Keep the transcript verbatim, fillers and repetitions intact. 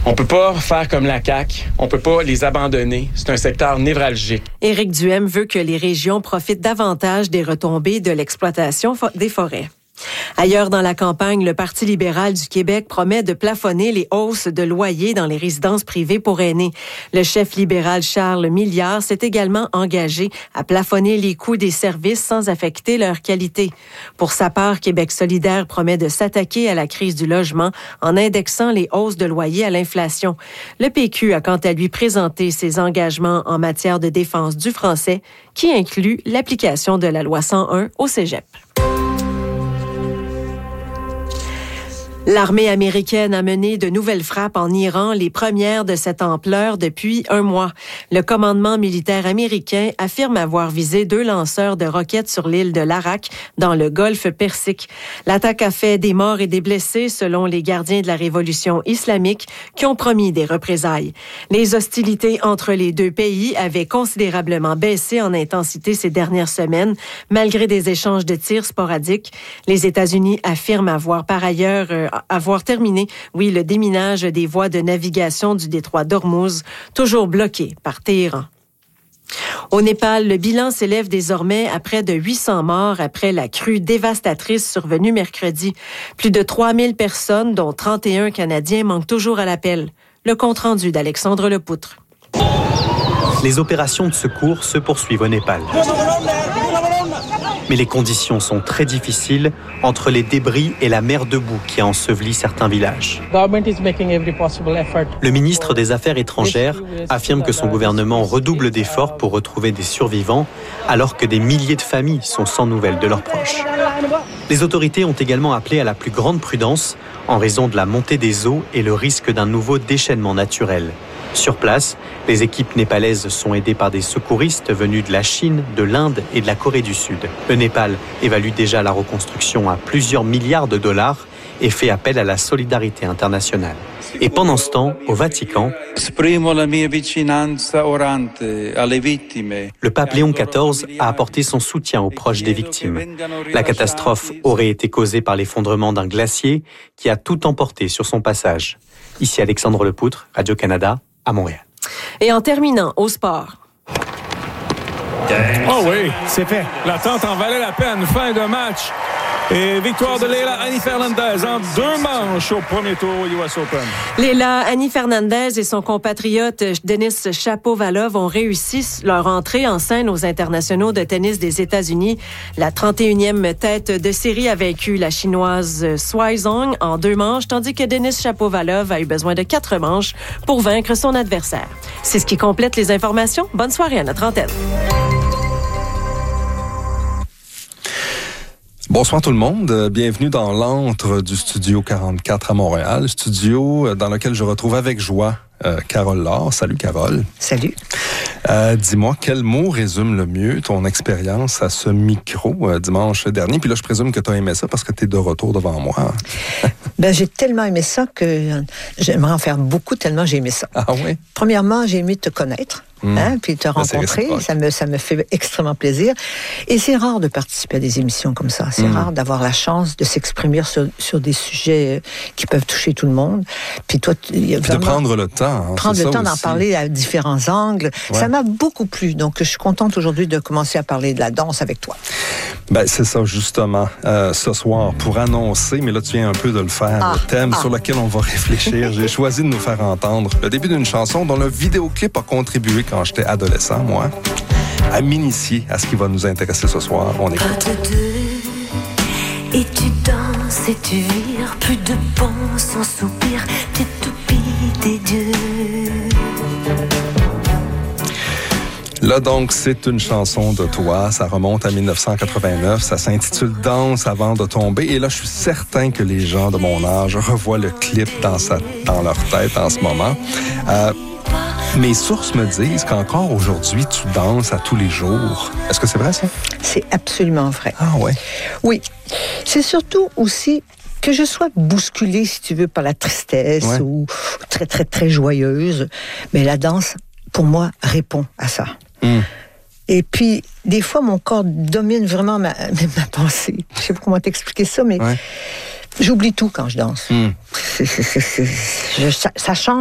On peut pas faire comme la C A Q. On peut pas les abandonner. C'est un secteur névralgique. Éric Duhaime veut que les régions profitent davantage des retombées de l'exploitation des forêts. Ailleurs dans la campagne, le Parti libéral du Québec promet de plafonner les hausses de loyers dans les résidences privées pour aînés. Le chef libéral Charles Milliard s'est également engagé à plafonner les coûts des services sans affecter leur qualité. Pour sa part, Québec solidaire promet de s'attaquer à la crise du logement en indexant les hausses de loyers à l'inflation. Le P Q a quant à lui présenté ses engagements en matière de défense du français, qui inclut l'application de la loi cent un au cégep. L'armée américaine a mené de nouvelles frappes en Iran, les premières de cette ampleur depuis un mois. Le commandement militaire américain affirme avoir visé deux lanceurs de roquettes sur l'île de Larak, dans le golfe Persique. L'attaque a fait des morts et des blessés, selon les gardiens de la révolution islamique, qui ont promis des représailles. Les hostilités entre les deux pays avaient considérablement baissé en intensité ces dernières semaines, malgré des échanges de tirs sporadiques. Les États-Unis affirment avoir par ailleurs euh, avoir terminé, oui, le déminage des voies de navigation du détroit d'Ormuz, toujours bloqué par Téhéran. Au Népal, le bilan s'élève désormais à près de huit cents morts après la crue dévastatrice survenue mercredi. Plus de trois mille personnes, dont trente et un Canadiens, manquent toujours à l'appel. Le compte-rendu d'Alexandre Lepoutre. Les opérations de secours se poursuivent au Népal. Mais les conditions sont très difficiles entre les débris et la mer de boue qui a enseveli certains villages. Le ministre des Affaires étrangères affirme que son gouvernement redouble d'efforts pour retrouver des survivants alors que des milliers de familles sont sans nouvelles de leurs proches. Les autorités ont également appelé à la plus grande prudence en raison de la montée des eaux et le risque d'un nouveau déchaînement naturel. Sur place, les équipes népalaises sont aidées par des secouristes venus de la Chine, de l'Inde et de la Corée du Sud. Le Népal évalue déjà la reconstruction à plusieurs milliards de dollars et fait appel à la solidarité internationale. Et pendant ce temps, au Vatican, le pape Léon quatorze a apporté son soutien aux proches des victimes. La catastrophe aurait été causée par l'effondrement d'un glacier qui a tout emporté sur son passage. Ici Alexandre Lepoutre, Radio-Canada, à Montréal. Et en terminant, au sport. Oh oui, c'est fait. L'attente en valait la peine. Fin de match. Et victoire de Leylah Annie Fernandez en deux manches au premier tour au U S Open. Leylah Annie Fernandez et son compatriote Denis Shapovalov ont réussi leur entrée en scène aux internationaux de tennis des États-Unis. La trente et unième tête de série a vaincu la chinoise Sui Zhong en deux manches, tandis que Denis Shapovalov a eu besoin de quatre manches pour vaincre son adversaire. C'est ce qui complète les informations. Bonne soirée à notre antenne. Bonsoir tout le monde, bienvenue dans l'antre du Studio quarante-quatre à Montréal, studio dans lequel je retrouve avec joie euh, Carole Laure. Salut Carole. Salut. Euh, dis-moi, quel mot résume le mieux ton expérience à ce micro euh, dimanche dernier? Puis là, je présume que tu as aimé ça parce que tu es de retour devant moi. Ben, j'ai tellement aimé ça que j'aimerais en faire beaucoup, tellement j'ai aimé ça. Ah oui? Premièrement, j'ai aimé te connaître. Mmh. Hein, puis te rencontrer, ça me, ça me fait extrêmement plaisir. Et c'est rare de participer à des émissions comme ça. C'est mmh. rare d'avoir la chance de s'exprimer sur, sur des sujets qui peuvent toucher tout le monde. Puis toi, y a puis de prendre le temps. Hein, prendre le temps d'en parler à différents angles. Ouais. Ça m'a beaucoup plu. Donc, je suis contente aujourd'hui de commencer à parler de la danse avec toi. Ben, c'est ça, justement. Euh, ce soir, pour annoncer, mais là, tu viens un peu de le faire, ah, le thème ah. sur lequel on va réfléchir. J'ai choisi de nous faire entendre le début d'une chanson dont le vidéoclip a contribué quand j'étais adolescent, moi, à m'initier à ce qui va nous intéresser ce soir. On écoute. Et tu danses et tu vires, plus de bons sans soupir, tu toupies des dieux. Là, donc, c'est une chanson de toi. Ça remonte à dix-neuf cent quatre-vingt-neuf. Ça s'intitule « Danse avant de tomber ». Et là, je suis certain que les gens de mon âge revoient le clip dans, sa, dans leur tête en ce moment. Euh, mes sources me disent qu'encore aujourd'hui, tu danses à tous les jours. Est-ce que c'est vrai, ça? C'est absolument vrai. Ah ouais? Oui. C'est surtout aussi que je sois bousculée, si tu veux, par la tristesse ouais. ou très, très, très joyeuse. Mais la danse, pour moi, répond à ça. Mmh. Et puis, des fois, mon corps domine vraiment ma, ma pensée. Je sais pas comment t'expliquer ça, mais ouais. j'oublie tout quand je danse. Mmh. C'est, c'est, c'est, c'est, je, ça, ça change